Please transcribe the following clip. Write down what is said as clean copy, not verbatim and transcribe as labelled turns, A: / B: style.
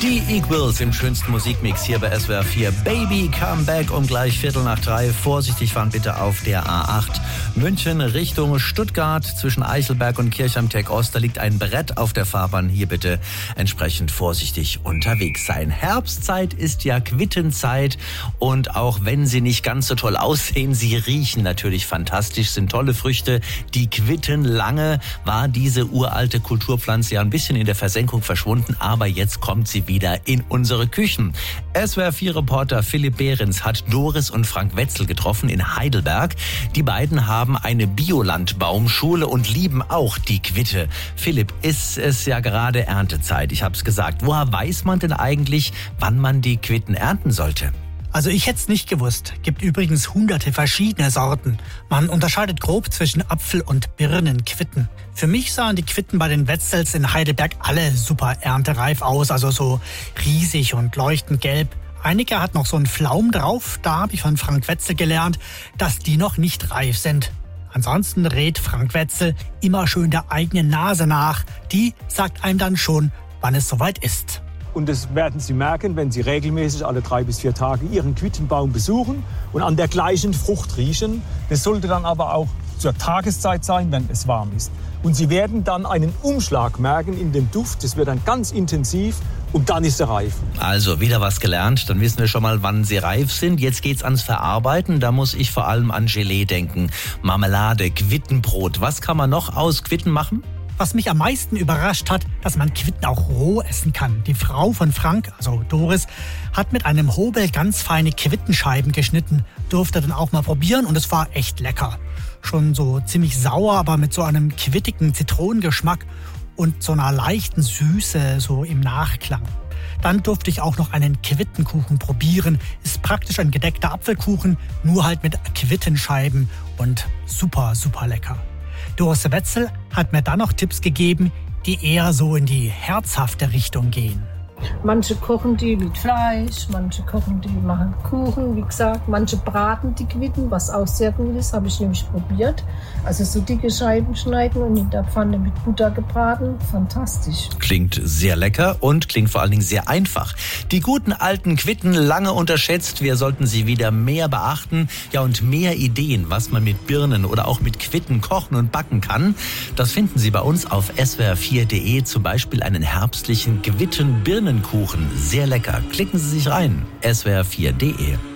A: Die Equals im schönsten Musikmix hier bei SWR 4. Baby Come Back um gleich 2:45. Vorsichtig fahren bitte auf der A8. München Richtung Stuttgart zwischen Eichelberg und Kirchheim-Teck-Ost. Da liegt ein Brett auf der Fahrbahn. Hier bitte entsprechend vorsichtig unterwegs sein. Herbstzeit ist ja Quittenzeit. Und auch wenn sie nicht ganz so toll aussehen, sie riechen natürlich fantastisch, sind tolle Früchte. Die Quitten. Lange war diese uralte Kulturpflanze ja ein bisschen in der Versenkung verschwunden, aber jetzt kommt sie wieder in unsere Küchen. SWR4-Reporter Philipp Behrens hat Doris und Frank Wetzel getroffen in Heidelberg. Die beiden haben eine Biolandbaumschule und lieben auch die Quitte. Philipp, ist es ja gerade Erntezeit, ich habe es gesagt. Woher weiß man denn eigentlich, wann man die Quitten ernten sollte?
B: Also ich hätte es nicht gewusst. Gibt übrigens hunderte verschiedene Sorten. Man unterscheidet grob zwischen Apfel- und Birnenquitten. Für mich sahen die Quitten bei den Wetzels in Heidelberg alle super erntereif aus, also so riesig und leuchtend gelb. Einige hat noch so einen Flaum drauf, da habe ich von Frank Wetzel gelernt, dass die noch nicht reif sind. Ansonsten rät Frank Wetzel immer schön der eigenen Nase nach. Die sagt einem dann schon, wann es soweit ist.
C: Und das werden Sie merken, wenn Sie regelmäßig alle 3 bis 4 Tage Ihren Quittenbaum besuchen und an der gleichen Frucht riechen. Das sollte dann aber auch zur Tageszeit sein, wenn es warm ist. Und Sie werden dann einen Umschlag merken in dem Duft. Das wird dann ganz intensiv und dann ist er reif.
A: Also wieder was gelernt. Dann wissen wir schon mal, wann sie reif sind. Jetzt geht's ans Verarbeiten. Da muss ich vor allem an Gelee denken. Marmelade, Quittenbrot. Was kann man noch aus Quitten machen?
B: Was mich am meisten überrascht hat, dass man Quitten auch roh essen kann. Die Frau von Frank, also Doris, hat mit einem Hobel ganz feine Quittenscheiben geschnitten. Durfte dann auch mal probieren und es war echt lecker. Schon so ziemlich sauer, aber mit so einem quittigen Zitronengeschmack und so einer leichten Süße so im Nachklang. Dann durfte ich auch noch einen Quittenkuchen probieren. Ist praktisch ein gedeckter Apfelkuchen, nur halt mit Quittenscheiben und super, super lecker. Doris Wetzel hat mir dann noch Tipps gegeben, die eher so in die herzhafte Richtung gehen.
D: Manche kochen die mit Fleisch, manche kochen die, machen Kuchen, wie gesagt. Manche braten die Quitten, was auch sehr gut ist, habe ich nämlich probiert. Also so dicke Scheiben schneiden und in der Pfanne mit Butter gebraten, fantastisch.
A: Klingt sehr lecker und klingt vor allen Dingen sehr einfach. Die guten alten Quitten, lange unterschätzt, wir sollten sie wieder mehr beachten. Ja, und mehr Ideen, was man mit Birnen oder auch mit Quitten kochen und backen kann, das finden Sie bei uns auf swr4.de, zum Beispiel einen herbstlichen Quitten-Birnenkuchen. Sehr lecker. Klicken Sie sich rein. swr4.de